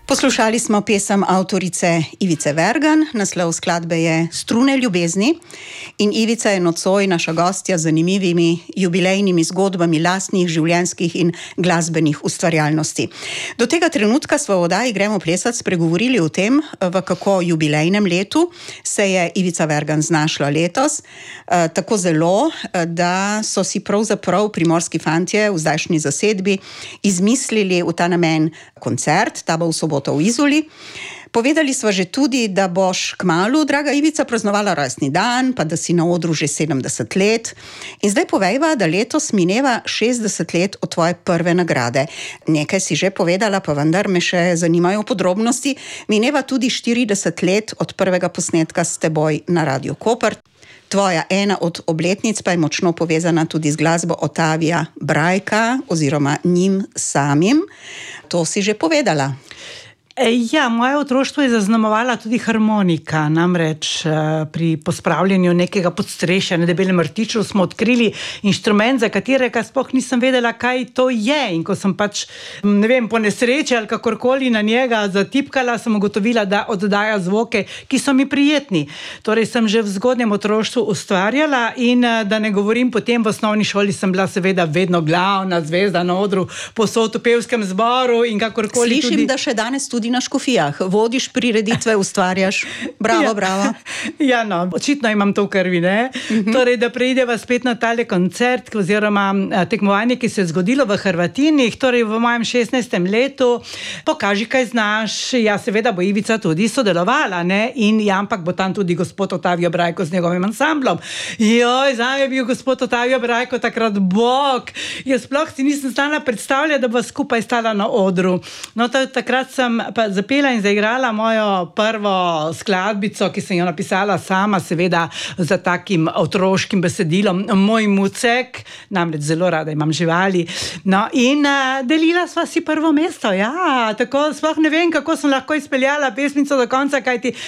Poslušali smo pesem avtorice Ivice Vergan, naslov skladbe je Strune ljubezni in Ivica je nocoj naša gostja z zanimivimi jubilejnimi zgodbami lastnih življenjskih in glasbenih ustvarjalnosti. Do tega trenutka smo v oddaji Gremo plesat spregovorili o tem, v kako jubilejnem letu se je Ivica Vergan znašla letos, tako zelo, da so si pravzaprav primorski fantje v zdajšnji zasedbi izmislili v ta namen koncert, ta bo v soboto v Izoli. Povedali sva že tudi, da boš kmalu, draga Ivica, praznovala rojstni dan, pa da si na odru že 70 let. In zdaj povejva, da letos mineva 60 let od tvoje prve nagrade. Nekaj si že povedala, pa vendar me še zanimajo podrobnosti. Mineva tudi 40 let od prvega posnetka s teboj na Radiu Koper. Tvoja ena od obletnic pa je močno povezana tudi z glasbo Otavija Brajka oziroma njim samim. To si že povedala. Ja, moje otroštvo je zaznamovala tudi harmonika, namreč pri pospravljanju nekega podstrešja na Debelem rtiču smo odkrili inštrument, za katerega sploh nisem vedela, kaj to je. In ko sem po nesreči ali kakorkoli na njega zatipkala, sem ugotovila, da oddaja zvoke, ki so mi prijetni. Torej sem že v zgodnjem otroštvu ustvarjala in da ne govorim, potem v osnovni šoli sem bila seveda vedno glavna zvezda na odru, povsod v pevskem zboru in kakorkoli. Slišim, da še danes tudi na Škofijah. Vodiš prireditve, ustvarjaš. Bravo, bravo. Ja, no, očitno imam to v krvi, ne? Torej, da preideva spet na tale koncert oziroma tekmovanje, ki se je zgodilo v Hrvatinih, torej v mojem 16. letu. Pokaži, kaj znaš. Ja, seveda bo Ivica tudi sodelovala, ne? In ja, ampak bo tam tudi gospod Otavijo Brajko z njegovim ansamblom. Joj, zame je bil gospod Otavijo Brajko takrat bog. Jaz sploh si nisem znala predstavljati, da bo skupaj stala na odru. No, takrat sem pa zapela in zaigrala mojo prvo skladbico, ki sem jo napisala sama, seveda za takim otroškim besedilom, Moj mucek, namreč zelo rada imam živali. No, in delila sva si prvo mesto, ja, tako sploh ne vem, kako sem lahko izpeljala pesmico do konca, kajti